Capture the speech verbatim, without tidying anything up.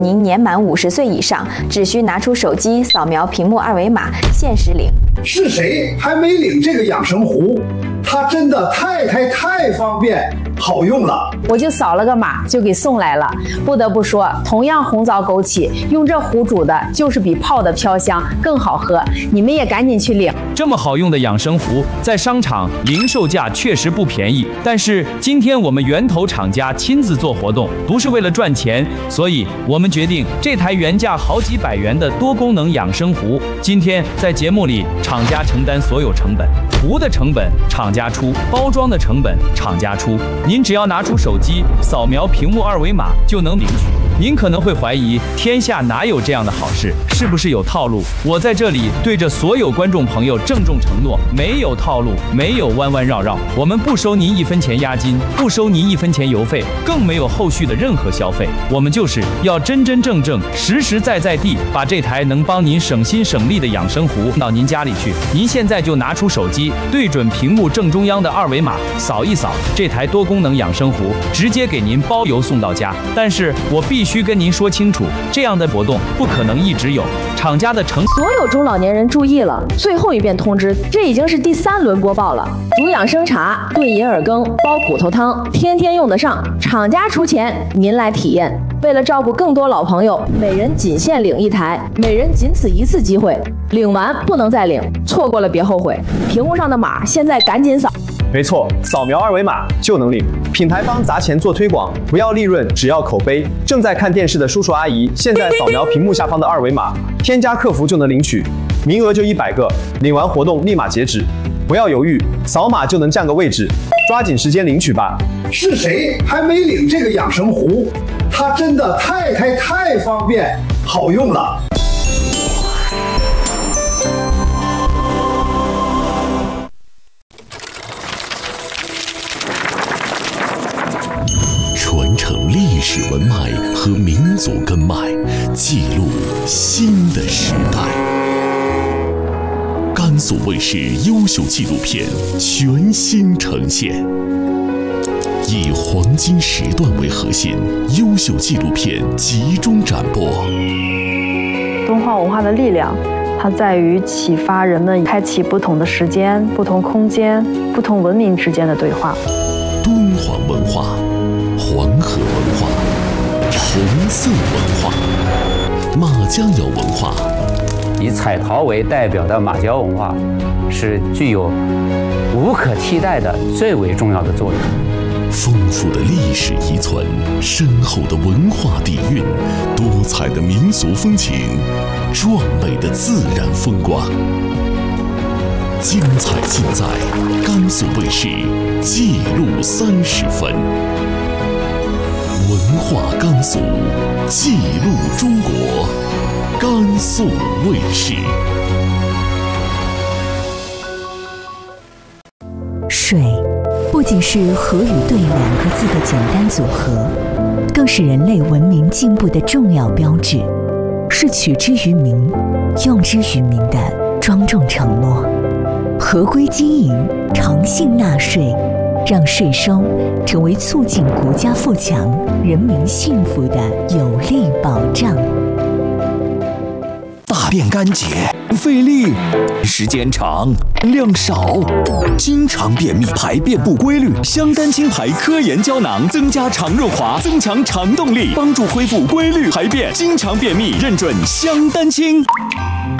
您年满五十岁以上，只需拿出手机扫描屏幕二维码，限时领。 是谁还没领这个养生壶？它真的太太太方便好用了， 我就扫了个码就给送来了。不得不说，同样红枣枸杞，用这壶煮的就是比泡的飘香更好喝。你们也赶紧去领。 这么好用的养生壶，在商场零售价确实不便宜，但是今天我们源头厂家亲自做活动，不是为了赚钱，所以我们决定这台原价好几百元的多功能养生壶，今天在节目里厂家承担所有成本，壶的成本厂家出，包装的成本厂家出，您只要拿出手机扫描屏幕二维码就能领取。您可能会怀疑，天下哪有这样的好事？是不是有套路？我在这里对着所有观众朋友郑重承诺，没有套路，没有弯弯绕绕，我们不收您一分钱押金，不收您一分钱邮费，更没有后续的任何消费。我们就是要真真正正、实实在在地把这台能帮您省心省力的养生壶到您家里去。您现在就拿出手机，对准屏幕正中央的二维码，扫一扫，这台多功能养生壶直接给您包邮送到家。但是我必须跟您说清楚，这样的活动不可能一直有，厂家的成所有中老年人注意了，最后一遍通知，这已经是第三轮播报了。煮养生茶、炖银耳羹、煲骨头汤，天天用得上，厂家出钱，您来体验。为了照顾更多老朋友，每人仅限领一台，每人仅此一次机会，领完不能再领，错过了别后悔。屏幕上的码现在赶紧扫。 没错，扫描二维码就能领。品牌方砸钱做推广，不要利润，只要口碑。正在看电视的叔叔阿姨，现在扫描屏幕下方的二维码，添加客服就能领取，名额就一百个，领完活动立马截止。不要犹豫，扫码就能占个位置，抓紧时间领取吧。 是谁还没领这个养生壶？它真的太太太方便好用了。 传承历史文脉和民族根脉，记录新的时代。甘肃卫视优秀纪录片全新呈现，以黄金时段为核心，优秀纪录片集中展播。 敦煌文化的力量，它在于启发人们开启不同的时间、不同空间、不同文明之间的对话。 敦煌文化、黄河文化、红色文化、马家窑文化。 以彩陶为代表的马家文化，是具有无可替代的最为重要的作用。 丰富的历史遗存，深厚的文化底蕴，多彩的民俗风情，壮美的自然风光，精彩尽在甘肃卫视记录三十分。文化甘肃，记录中国，甘肃卫视。 水不仅是河与对两个字的简单组合，更是人类文明进步的重要标志，是取之于民、用之于民的庄重承诺。合规经营，诚信纳税，让税收成为促进国家富强、人民幸福的有力保障。 大便干结，费力，时间长，量少，经常便秘，排便不规律。香丹清排科研胶囊增加肠润滑，增强肠动力，帮助恢复规律排便。经常便秘，认准香丹清。